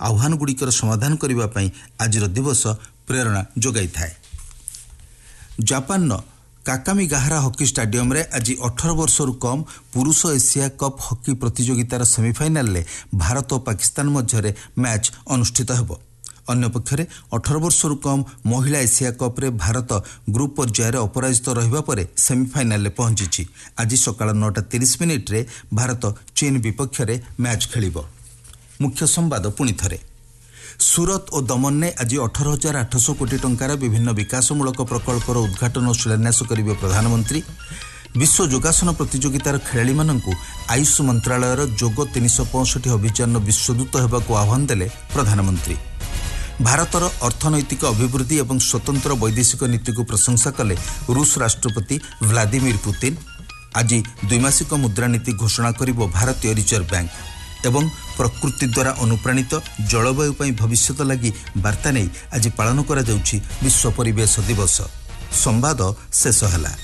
आह्वानगुड़िकर समाधान करने पर आज दिवस प्रेरणा जोगाई थाए। जापान काकामिगाहारा हॉकी स्टाडियम रे आज 18 वर्षरु कम पुरुष एशिया कप हॉकी प्रतियोगितार सेमिफाइनाल रे भारत और पाकिस्तान मध्य मैच अनुष्ठित हेबो। अन्य पक्षरे 18 वर्षरु कम महिला एशिया कप रे भारत ग्रुप पर्यायर अपराजित रहिबा परे सेमिफाइनाल रे पहुंची। आज सकाळ 9:30 रे भारत चीन विपक्ष रे मैच खेलिबो। मुख्य संवाद पुणी थरे। सूरत और दमन ने आज 18,800 कोटी टंकार विभिन्न विकासमूलक प्रकल्पर उद्घाटन और शिलान्यास करेंगे प्रधानमंत्री। विश्व योगासन प्रतियोगितार खेलाड़ी मानू आयुष मंत्रालयर जोग 365 अभियान विश्वदूत होगाक आह्वान देले प्रधानमंत्री। भारतर अर्थनैतिक अभिवृद्धि और स्वतंत्र वैदेशिक नीति को प्रशंसा कले रूस राष्ट्रपति व्लादिमीर पुतिन। आज द्विमासिक मुद्रानीति घोषणा करिबो भारतीय रिजर्व बैंक एवं प्रकृति द्वारा अनुप्राणित जलवायु पर भविष्यत लगी वार्ता नहीं आज पालन करा जाउछि विश्व परिवेश दिवस। संवाद शेष हला।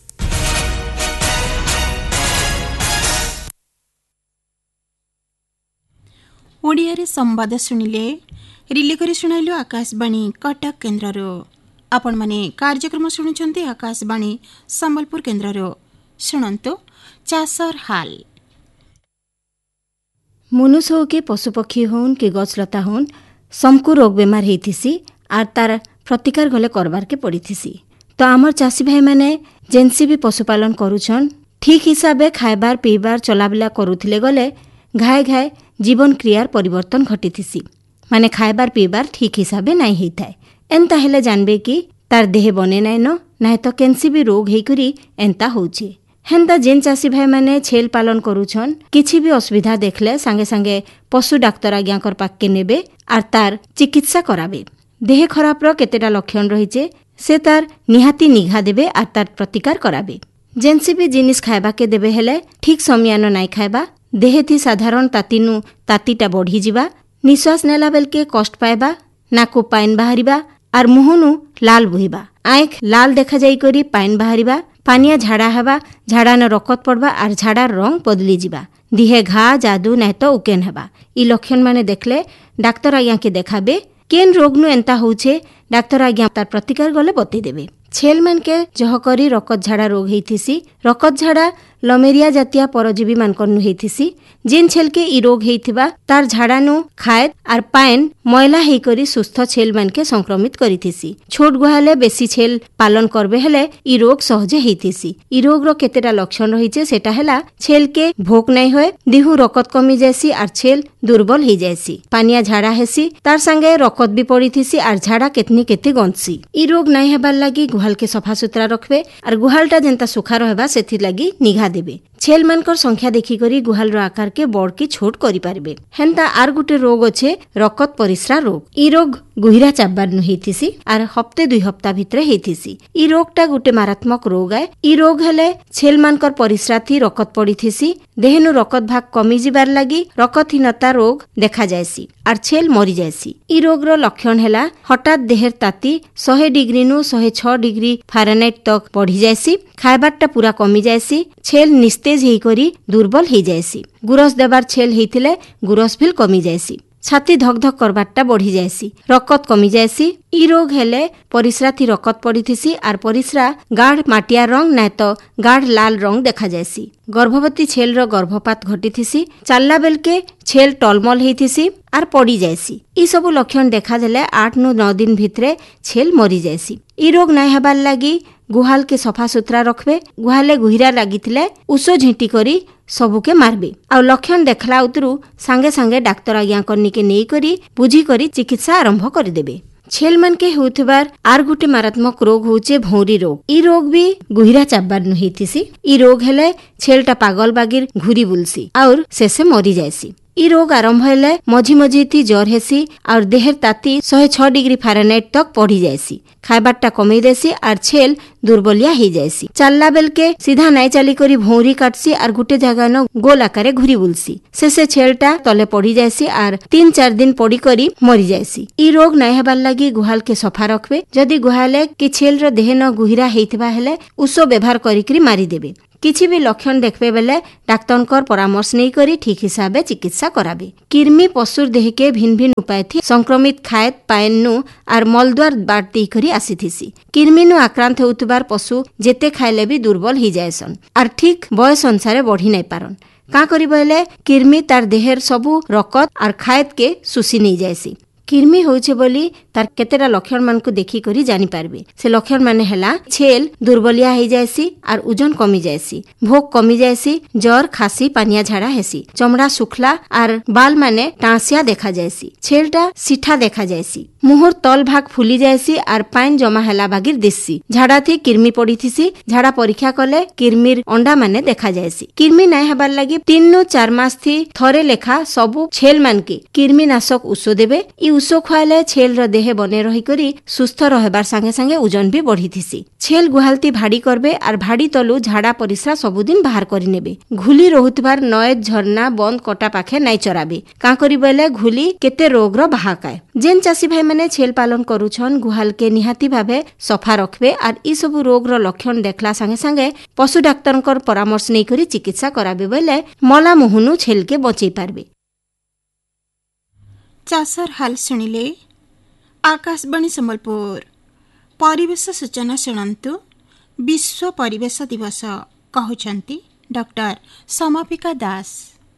ओडिया संवाद शुणिले रिले करी शुणाइलु आकाशवाणी कटक केन्द्र। आपण माने कार्यक्रम शुणुचंती आकाशवाणी संबलपुर केन्द्र। शुणंतु चाषर हाल। मनुष्य हो के पशुपक्षी होन के गछलता होन समकु रोग बेमार हेथिसी आर तार प्रतिकार गले करबार के पड़ीथिसी। तो आमर चाषी भाई माने जेनसी भी पशुपालन करूछन ठीक हिसाबे खाइबार पीबार चलाबला करूथिले गले घाए घाए जीवन क्रियार परिवर्तन घटिथिसी। माने खाइबार पीबार ठीक हिसाबे नहीं हेइथाय। एंता हेले जानबे कि तार देह बने नाइ न नाइ तो केनसी भी रोग हेकरी एंता होउछि। हेन्ता जेन चाषी भाई माने छेल पालन करूछन किछि भी असुविधा देखले संगे संगे पशु डाक्तर आज्ञाकर पाके नेबे आर तार चिकित्सा कराबे। देह खराब रो केतेटा लक्षण रहिचे से तार निहाती निघा देबे आर तार प्रतिकार कराबे। जेनसी भी जिनिस खाइबा के देबे हेले ठीक समयानो नाइ खाइबा, देह थी साधारण तातीनु तातीटा बढ़ी जिबा, निश्वास नेला बेल के कष्ट पाइबा, नाकु पाइन बाहरिबा आर मुहनु लाल बुहिबा, आँख लाल देखा जाई करी पाइन बाहरिबा, पानिया झाड़ा हेबा, झाड़ा न रकत पड़बा आर झाड़ार रंग बदली जिबा, दिहे घा जादू नहीं तो उकेन हेबा। इ लक्षण माने देखले डाक्तर आज्ञा के देखाबे। केन रोग नु एंता होउछे डाक्तर आज्ञा तार प्रतिकार गले बतई देबे। छेल मान के जह करी रकत झाड़ा रोग हेथिसी। रकत झाड़ा लमेरिया जातिया परजीवी मानकर नु हेथिसी। जेन छेल के इ रोग हेथिबा तार झाड़ा नु खाए आर पाइन मैला हेई करी सुस्थ छेल मान के संक्रमित करिथिसी। छोट गुहाले बेसी छेल पालन करबे हेले इ रोग सहजे हेथिसी। इ रोग रो केतेटा लक्षण रहिचे सेटा हेला छेल के भोक नै होय, दिहु रकत कमी जायसी आर छेल दुर्बल हे जायसी, पानिया झाड़ा हेसी, तार संगे रकत भी पड़ीथिसी आर झाड़ा केतनी केते गंसी। इ रोग नै हेबार लागि गुहाल के सफा सुतरा रखबे आर गुहालटा जेंता सुखा रहबा सेथि लागि निघा देबे। छेल मानकर संख्या देखी करी गुहाल रो आकार के बड़ की छोट करि पारबे। हेंता आर गुटे रोग अछि रकत परिस्रा रोग। इ रोग गुहिरा चाबबार नु हेथिसी आर हफ्ते 2 हफ्ता भितरे हेथिसी। इ रोगटा गुटे मारात्मक रोग है। इ रोग हेले छेल मानकर परिस्रा थी रकत पड़ीथिसी, देहनु रकत भाग कमी जिबार लागि रकतहीनता रोग देखा जायसी आर छेल मरी जायसी। इ रोग रो लक्षण हेला हठात देहर ताती 100 डिग्री नु 106 डिग्री फारेनहाइट तक बढ़ी जायसी, खाइबारटा पूरा कमी जायसी, छेल निस्तेज हेई करी दुर्बल हेई जायसी, गुरस देबार छेल हेइथिले गुरस भी कमी जायसी, छाती धक धक करबारटा बढ़ी जायसी, रकत कमी जायसी। इ रोग हेले परिस्रा थी रकत पड़ीथिसी आर परिस्रा गाढ़ माटिया रंग नाय तो गाढ़ लाल रंग देखा जायसी। गर्भवती छेल रो गर्भपात घटिथिसी, चालला बेल के छेल टलमल हेथिसी आर पड़ी जायसी। इ सब लक्षण देखा देले 8 नु 9 दिन भितरे छेल मरी जायसी। इ रोग नाय हेबार लागि गुहाल के सफा सुतरा रखबे। गुहाले गुहिरा लागिथिले उस झिंटी करी सबुके मारबे आ लक्षण देखला उतरू सांगे सांगे डाक्तर आज्ञा करनी के नेई करी बुझी करी चिकित्सा आरंभ कर देबे। छेल मन के होउथबार आर गुटे मारात्मक रोग होचे भौरी रोग। इ रोग भी गुहिरा चाबबार नु हेथिसी। इ रोग हेले छेलटा पागल बागिर घुरी बुलसी और शेषे मरी जायसी। इ रोग आरंभ हेले मझी मझी थी ज्वर हेसी और देहर ताती 106 डिग्री फारेनहाइट तक पढ़ी जायसी, खाइबारटा कमी देसी आर छेल दुर्बलिया हो जाएसी। चलला बेल के सीधा नाई चली करी भौरी काटसी और गुटे जगह न गोल आकारे घुरी बुलसी। से छेलटा तले पड़ी जाएसी और 3-4 दिन पड़ी करी मरी जाएसी। ई रोग नाई हेबार लगी गुहाल के सफा रखबे। जदि गुहाले कि छेल रो देह न गुहिरा हेइथिबा हेले उषो व्यवहार करी मारी देबे। किछि भी लक्षण देखबे बेले डाक्तरकर परामर्श नहीं करी ठीक हिसाबे चिकित्सा कराबे। किर्मी पशुर देह के भिन्न भिन्न उपाय थी संक्रमित खायत पायनु आर मलद्वार बाट दी करी आसीथिसी। किर्मीनु आक्रांत होउतबार पशु जेते खाइले भी दुर्बल ही जायसन आर ठीक बयस अनुसार बढ़ी नहीं पारन। का करी बेले किर्मी तार देहर सबु रकत आर खायत के सुसी नहीं जायसी। किर्मी होउछे बोली तार केतेटा लक्षण मान को देखी करी जानी पारबे। से लक्षण माने हैला छेल दुर्बलिया हो जायसी आर ओजन कमी जायसी, भोक कमी जायसी, जर खासी पानिया झाड़ा हेसी, चमड़ा सुखला आर बाल माने टांसिया देखा जायसी, छेलटा सिठा देखा जायसी, मुहर तल भाग फुली जायसी आर पाइन जमा हैला बागिर दिससी। झाड़ा थी किर्मी पड़ीथिसी। झाड़ा परीक्षा कले किर्मीर अंडा माने देखा जायसी। किर्मी नाय हेबार लागि 3-4 मास थी थरे लेखा सबु छेल मान के किर्मी नाशक उषो देबे। ई उषो खुआले छेल रो देह बने रही करी सुस्थ रहबार संगे संगे ओजन भी बढ़ीथिसी। छेल गुहालती भाड़ी करबे आर भाड़ी तलु झाड़ा परिस्रा सबुदिन बाहर करी नेबे। घुली रहुतबार नयत झरना बंद कटा पाखे नाई चराबे। का करी बेले घुली केते रोग रो बाहाकाय। जेन चासी भाई माने छेल पालन करूछन गुहाल के निहाती भाबे सफा रखबे आर ई सब रोग रो लक्षण देखला संगे संगे पशु डाक्तरकर परामर्श नै करी चिकित्सा कराबे बेले मला मुहुनु छेल के बचै पारबे। चाषर हाल शुणिले आकाशवाणी सम्बलपुर परिवेश सूचना शुणु। विश्व परिवेश दिवस कहउछंती डॉक्टर समापिका दास।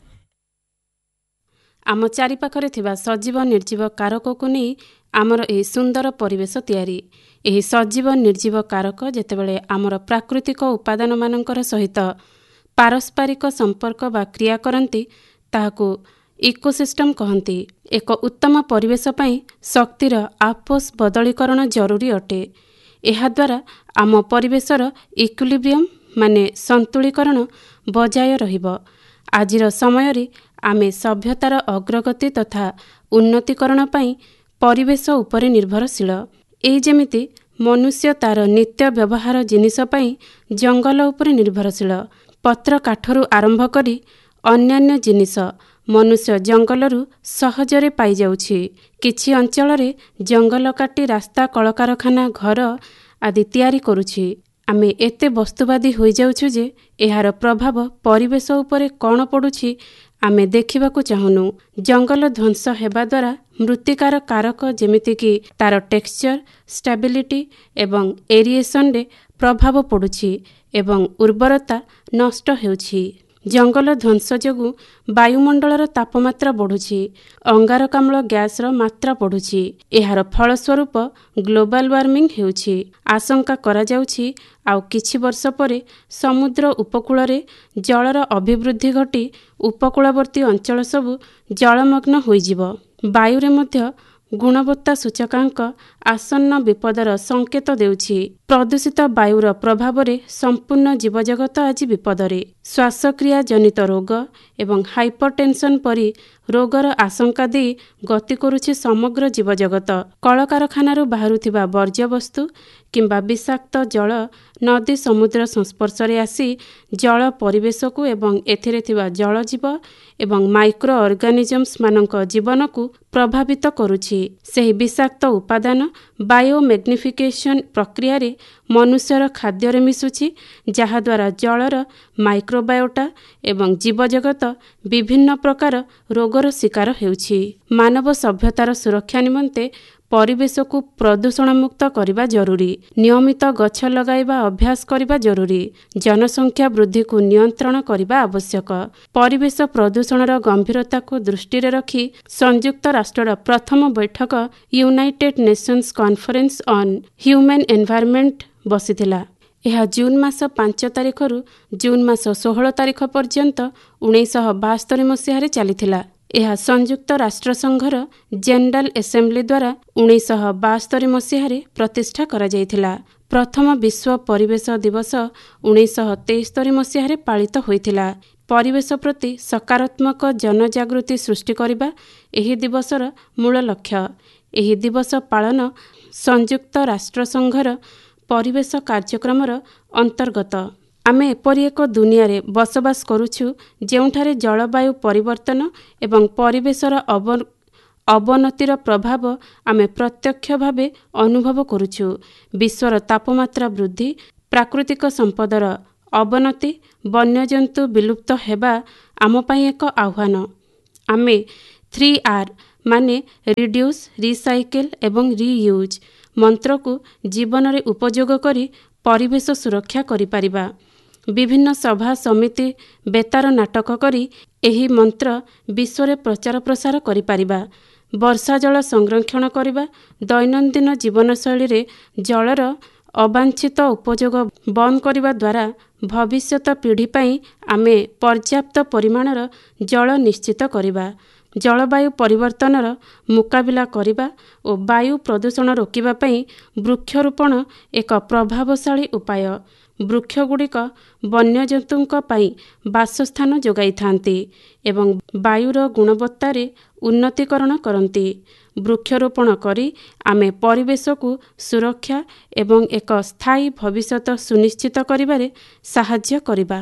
आम चारिपाखरे थिबा सजीव निर्जीव कारक को नहीं आमर एही सुंदर परिवेश तैयारी। एही सजीव निर्जीव कारक जेतेबेले आमर प्राकृतिक उपादान मानकर सहित पारस्परिक संपर्क बा क्रिया करती ताहाकू इकोसिस्टम कहती। एक उत्तम परिवेश पई शक्तिर आपोस बदलीकरण जरूरी अटे। एहा द्वारा आम परिवेशर इक्विलिब्रियम माने संतुलीकरण बजाय रहिबो। आजिर समय रे आमे सभ्यतार अग्रगति तथा उन्नतिकरण पई परिवेश उपरे निर्भरशील। एही जेमिति मनुष्य तार नित्य व्यवहार जिनिस पई जंगल उपरे निर्भरशील। पत्र काठरू आरंभ करी अन्यान्य जिनिस मनुष्य जंगलरू सहजरे पाई जाउछि। किछि अंचल रे जंगल काटी रास्ता कलकारखाना घर आदि तैयारी करुछि। आमे एते वस्तुवादी होई जाउछु जे एहार प्रभाव परिवेश उपरे कोन पडुछि आमे देखिबाकू चाहुनु। जंगल ध्वंस हेबा द्वारा मृत्तिकार कारक जेमिति कि तार टेक्सचर स्टेबिलिटी एवं एरिएशन रे प्रभाव पडुछि एवं उर्वरता नष्ट हेउछि। जंगल ध्वंस जोगु वायुमंडलर तापमात्रा बढ़ुछि, अंगारकाम्ल गैस रो मात्रा बढ़ुछि। एहार फलस्वरूप ग्लोबल वार्मिंग हेउछि। आशंका करा जाउछि आउ किछि वर्ष परे समुद्र उपकूल रे जलर अभिवृद्धि घटी उपकूलवर्ती अंचल सबु जलमग्न होइजिबो। वायु रे मध्य गुणवत्ता सूचकांक आसन्न विपदर संकेत देउछि। प्रदूषित वायुर प्रभाव रे संपूर्ण जीवजगत आज विपदरे। श्वासक्रिया जनित रोग एवं हाइपरटेंशन परी रोगर आशंका दे गति करुछि समग्र जीवजगत। कलकारखानारू बाहरुथिबा वर्ज्यवस्तु किंबा विषाक्त जल नदी समुद्र संस्पर्श रे आसी जल परिवेश को एवं एथिरे थिबा जलजीव एवं माइक्रो ऑर्गेनिजम्स मानक जीवन को प्रभावित करुछि। सेही विषाक्त उपादान बायोमैग्निफिकेशन प्रक्रिया रे मनुष्यर खाद्य रे मिसुछि, जहा द्वारा जलर माइक्रोबायोटा एवं जीवजगत विभिन्न प्रकार रोगर शिकार हेउछि। मानव सभ्यतार सुरक्षा निमंते परिवेश को प्रदूषण मुक्त करबा जरूरी। नियमित गछ लगाइबा अभ्यास करबा जरूरी। जनसंख्या वृद्धि को नियंत्रण करबा आवश्यक। परिवेश प्रदूषणर गंभीरता को दृष्टि रे रखी संयुक्त राष्ट्रर प्रथम बैठक United Nations conference on human environment बसिथिला। यह जून मास 5 तारिखରୁ जून मास 16 तारिख पर्यंत 1972 मसीह चलीथिला। यह संयुक्त राष्ट्र संघर जनरल असेंबली द्वारा 1972 मसीह प्रतिष्ठा करा जायथिला। प्रथम विश्व परिवेश दिवस 1973 मसीह पालित होइथिला। परिवेश प्रति सकारात्मक जनजागृति सृष्टि करिबा एही दिवसर मूल लक्ष्य। एही दिवस पालन संयुक्त राष्ट्र संघर ପରିବେଶ କାର୍ଯ୍ୟକ୍ରମର ଅନ୍ତର୍ଗତ। ଆମେ ଏପରି ଏକ ଦୁନିଆରେ ବସବାସ କରୁଛୁ ଯେଉଁଠାରେ ଜଳବାୟୁ ପରିବର୍ତ୍ତନ ଏବଂ ପରିବେଶର ଅବନତିର ପ୍ରଭାବ ଆମେ ପ୍ରତ୍ୟକ୍ଷ ଭାବେ ଅନୁଭବ କରୁଛୁ। ବିଶ୍ୱର ତାପମାତ୍ରା ବୃଦ୍ଧି, ପ୍ରାକୃତିକ ସମ୍ପଦର ଅବନତି, ବନ୍ୟଜନ୍ତୁ ବିଲୁପ୍ତ ହେବା ଆମ ପାଇଁ ଏକ ଆହ୍ୱାନ। ଆମେ 3R ମାନେ ରିଡ୍ୟୁସ୍, ରିସାଇକେଲ୍ ଏବଂ ରିୟୁଜ୍ ମନ୍ତ୍ରକୁ ଜୀବନରେ ଉପଯୋଗ କରି ପରିବେଶ ସୁରକ୍ଷା କରିପାରିବା। ବିଭିନ୍ନ ସଭା ସମିତି ବେତାର ନାଟକ କରି ଏହି ମନ୍ତ୍ର ବିଶ୍ୱରେ ପ୍ରଚାର ପ୍ରସାର କରିପାରିବା। ବର୍ଷା ଜଳ ସଂରକ୍ଷଣ କରିବା, ଦୈନନ୍ଦିନ ଜୀବନଶୈଳୀରେ ଜଳର ଅବାଞ୍ଛିତ ଉପଯୋଗ ବନ୍ଦ କରିବା ଦ୍ୱାରା ଭବିଷ୍ୟତ ପିଢ଼ି ପାଇଁ ଆମେ ପର୍ଯ୍ୟାପ୍ତ ପରିମାଣର ଜଳ ନିଶ୍ଚିତ କରିବା। ଜଳବାୟୁ ପରିବର୍ତ୍ତନର ମୁକାବିଲା କରିବା ଓ ବାୟୁ ପ୍ରଦୂଷଣ ରୋକିବା ପାଇଁ ବୃକ୍ଷରୋପଣ ଏକ ପ୍ରଭାବଶାଳୀ ଉପାୟ। ବୃକ୍ଷଗୁଡ଼ିକ ବନ୍ୟଜନ୍ତୁଙ୍କ ପାଇଁ ବାସସ୍ଥାନ ଯୋଗାଇଥାନ୍ତି ଏବଂ ବାୟୁର ଗୁଣବତ୍ତାରେ ଉନ୍ନତିକରଣ କରନ୍ତି। ବୃକ୍ଷରୋପଣ କରି ଆମେ ପରିବେଶକୁ ସୁରକ୍ଷା ଏବଂ ଏକ ସ୍ଥାୟୀ ଭବିଷ୍ୟତ ସୁନିଶ୍ଚିତ କରିବାରେ ସାହାଯ୍ୟ କରିବା।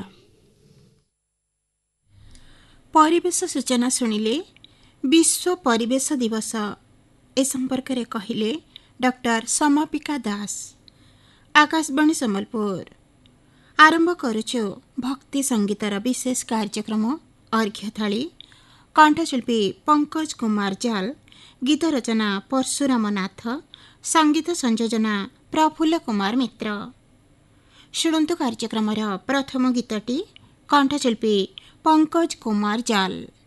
ପରିବେଶ ସୂଚନା ଶୁଣିଲେ। ବିଶ୍ୱ ପରିବେଶ ଦିବସ ଏ ସମ୍ପର୍କରେ କହିଲେ ଡକ୍ଟର ସମାପିକା ଦାସ। ଆକାଶବାଣୀ ସମ୍ବଲପୁର। ଆରମ୍ଭ କରୁଛୁ ଭକ୍ତି ସଙ୍ଗୀତର ବିଶେଷ କାର୍ଯ୍ୟକ୍ରମ ଅର୍ଘ୍ୟଥାଳି। କଣ୍ଠଶିଳ୍ପୀ ପଙ୍କଜ କୁମାର ଜାଲ, ଗୀତ ରଚନା ପରଶୁରାମ ନାଥ, ସଙ୍ଗୀତ ସଂଯୋଜନା ପ୍ରଫୁଲ୍ଲ କୁମାର ମିତ୍ର। ଶୁଣନ୍ତୁ କାର୍ଯ୍ୟକ୍ରମର ପ୍ରଥମ ଗୀତଟି, କଣ୍ଠଶିଳ୍ପୀ ପଙ୍କଜ କୁମାର ଜାଲ।